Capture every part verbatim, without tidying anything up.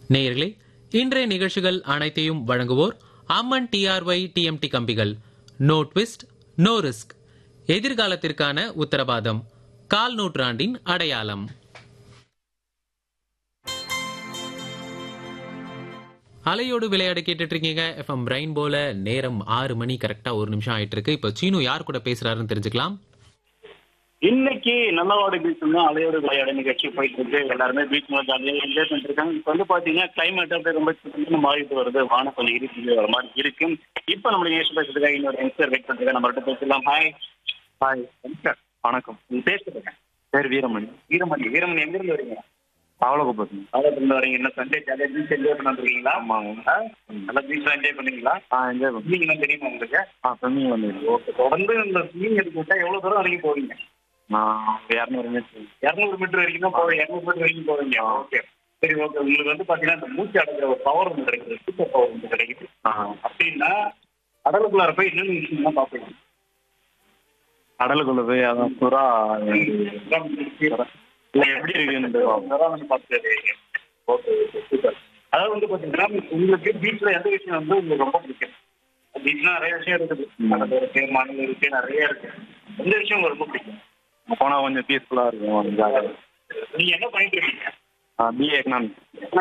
நேயர்களே, இன்றைய நிகழ்ச்சிகள் அனைத்தையும் வழங்குவோர் அம்மன் டிஆர்ஒய் டிஎம்டி கம்பிகள். No twist, no risk. எதிர்காலத்திற்கான உத்தரவாதம். கால் நூற்றாண்டின் அடையாளம். அலையோடு விளையாட கேட்டுட்டு இருக்கீங்க எஃப்எம் ரெயின்போல. நேரம் ஆறு மணி கரெக்டா ஒரு நிமிஷம் ஆயிட்டு இருக்கு. இப்ப சீனு யார் கூட பேசுறாருன்னு தெரிஞ்சுக்கலாம். இன்னைக்கு நல்லவாடு பீச் அலையோடு விளையாட நிகழ்ச்சி போயிட்டு இருக்கு. எல்லாருமே பீச் ஜாலியாக என்ஜாய் பண்ணிட்டு இருக்காங்க. இப்ப வந்து பாத்தீங்கன்னா கிளைமேட் அப்படியே ரொம்ப சில்லுன்னு மாறிட்டு வருது. வானம் கொஞ்சம் இருக்கு வர மாதிரி இருக்கு. இப்ப நம்ம நிகழ்ச்சி பேசுறதுக்காக இன்னொரு யங்ஸ்டர் வெயிட் பண்ணிருக்கேன். நம்மகிட்ட பேசலாம். ஹாய். ஹாய் யங்ஸ்டர் வணக்கம். நீங்க பேசுறேன். பேர் வீரமணி. வீரமணி வீரமணி எங்க இருந்து வரீங்க? பாவலகுப்பம். பாவலகுப்பம் வரீங்க. என்ன சண்டே ஜாலியாக பீச் என்ஜாய் பண்ணிருக்கீங்களா? ஆமாங்க. நல்லா பீச் என்ஜாய் பண்ணீங்களா? ஆ என்ஜாய் பண்ணுங்க. ஸ்விமிங் தெரியுமா உங்களுக்கு? ஆ ஸ்விம்மிங் வந்து ஓகே. தொடர்ந்து இந்த ஸ்விமிங் எடுத்துக்கிட்டா எவ்வளவு தூரம் வரைக்கும் போவீங்க? நான் இரநூறு மீட்டர் இரநூறு மீட்டர் வரைக்கும் தான் போவேன். இரநூறு மீட்டர் வரைக்கும் போவீங்க. ஓகே, சரி, ஓகே. உங்களுக்கு வந்து பாத்தீங்கன்னா இந்த மூச்சு அடங்குற ஒரு பவர் ஒன்று கிடைக்குது, சூப்பர் பவர் ஒன்று கிடைக்குது. அப்படின்னா கடலுக்குள்ளார போய் என்னென்ன விஷயம் தான் பார்ப்பீங்க? கடலுக்குள்ள போய் அதான் புறா இல்லை எப்படி இருக்குன்னு பார்த்துட்டு. Okay, okay, super. அதாவது வந்து பாத்தீங்கன்னா உங்களுக்கு பீச்ல எந்த விஷயம் வந்து உங்களுக்கு ரொம்ப பிடிக்கும்? பீச்ல நிறைய விஷயம் இருக்குது. கடல் இருக்கு, மணல் இருக்கு, நிறைய இருக்கு. எந்த விஷயம் உங்களுக்கு ரொம்ப பிடிக்கும்? போனால் கொஞ்சம் பீஸ்ஃபுல்லாக இருக்கும். ஜாலியாக. நீங்க என்ன பண்ணிட்டு இருக்கீங்க? ஆ பிஏ எக்கனாமிக்ஸ்.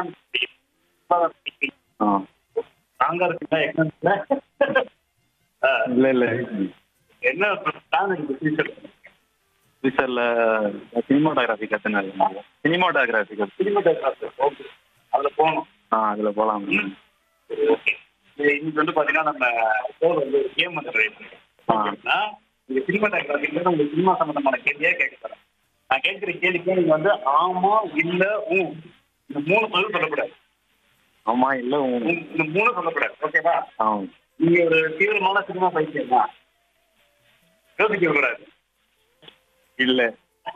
ஆ ஸ்ட்ராங்கா இருக்குங்களா எக்கனாமிக்ஸ்ல? இல்லை இல்லை என்ன பிளான் இருக்கு ஃபியூச்சர்? ஃபியூச்சரில் சினிமாட்டோகிராஃபி கற்றுனாங்க. சினிமாட்டோகிராஃபி கற்று சினிமாட்டோகிராஃபி. ஓகே, அதில் போகணும். ஆ அதில் போகலாம். சரி, ஓகே. இன்னைக்கு வந்து பார்த்தீங்கன்னா நம்ம ஃபோன் வந்து ஒரு கேம் வந்து ட்ரை பண்ணிருக்கோம். இந்த சினிமாட்டோகிராஃபிங்கிறது உங்களுக்கு சினிமா சம்பந்தமான கேள்வியாக கேட்க தரேன். நான் கேட்குற கேள்விக்கு நீங்கள் வந்து ஆமா இல்லை ஊ இந்த மூணு பதில் சொல்லக்கூடாது. ஆமாம் இல்லை இந்த மூணு சொல்லக்கூடாது. ஓகேவா? ஆ நீங்க ஒரு தீவிரமான சினிமா பைத்தியம் தான். யோசிக்க கூடாது. இல்லை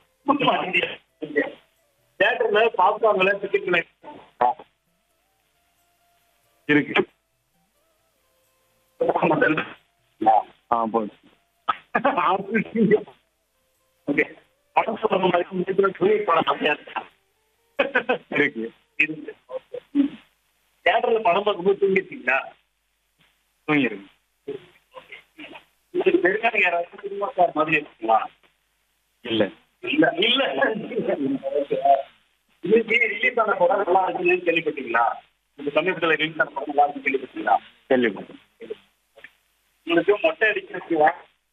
தியேட்டர்ல பாப்கார்ன்ல டிக்கெட்ல இருக்கு. ஆ போதும். ஓகே, படம் சொல்ற மாதிரி படம் இருக்கு. இருக்கு. தியேட்டர்ல படம் பார்க்கும்போது தூங்கிருக்கீங்களா? தூங்கிருக்கு. உங்களுக்கு தெரியாத யாராவது சினிமாக்கார் மாதிரி இருக்குங்களா? இல்லை இல்ல இல்ல இன்னைக்கு ரிலீஸ் ஆன படம் நல்லா இருக்குன்னு கேள்விப்பட்டீங்களா? இந்த சமீபத்தில் ரிலீஸ் ஆன படம் நல்லா இருக்குன்னு கேள்விப்பட்டீங்களா? கேள்விப்பட்டேன். உங்களுக்கு மொட்டை அடிக்கிறதுக்கு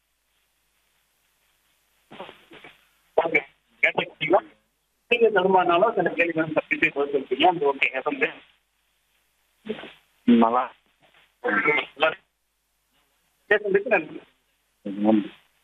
ஓகே கேட்டீங்களா? நீங்க தருமானாலும் சில கேள்வி வந்து தப்பிச்சு போய் சொல்லிட்டீங்க. அந்த ஓகே எஃப்எம் நல்லா பேசுறதுக்கு நன்றி. நன்றி.